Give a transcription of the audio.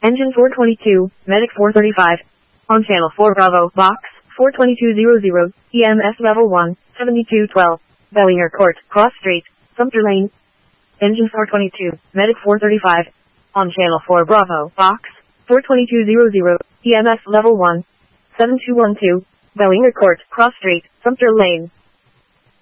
Engine 422, Medic 435. On channel 4 Bravo, box 42200, EMS level 1, 7212. Bellinger Court, Cross Street, Sumter Lane. Engine 422, Medic 435. On channel 4 Bravo, box 42200, EMS level 1, 7212. Bellinger Court, Cross Street, Sumter Lane.